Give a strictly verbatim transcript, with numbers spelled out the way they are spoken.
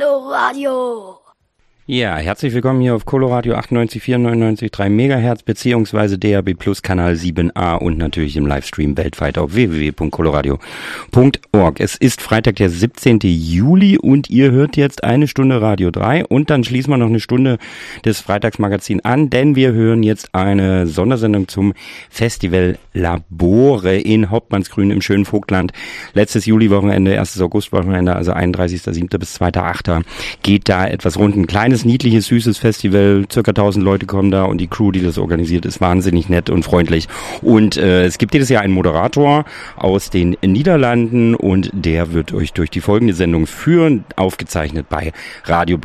Coloradio. Ja, herzlich willkommen hier auf Coloradio achtundneunzig Komma vier, neunundneunzig Komma drei Megahertz beziehungsweise D A B Plus Kanal sieben a und natürlich im Livestream weltweit auf w w w punkt coloradio punkt org. Es ist Freitag, der siebzehnten Juli und ihr hört jetzt eine Stunde Radio drei und dann schließen wir noch eine Stunde des Freitagsmagazin an, denn wir hören jetzt eine Sondersendung zum Festival Labore in Hauptmannsgrün im schönen Vogtland. Letztes Juli-Wochenende, erstes August-Wochenende, also einunddreißigsten siebten bis zweiten achten geht da etwas rund. Ein kleines, niedliches, süßes Festival, circa tausend Leute kommen da und die Crew, die das organisiert, ist wahnsinnig nett und freundlich. Und äh, es gibt jedes Jahr einen Moderator aus den Niederlanden und der wird euch durch die folgende Sendung führen, aufgezeichnet bei Radio